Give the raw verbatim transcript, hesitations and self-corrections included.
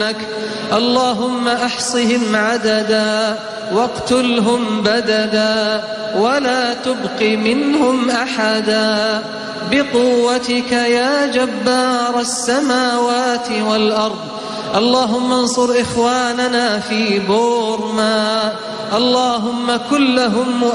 اللهم أحصهم عددا واقتلهم بددا ولا تبق منهم أحدا بقوتك يا جبار السماوات والأرض. اللهم انصر إخواننا في بورما، اللهم كن لهم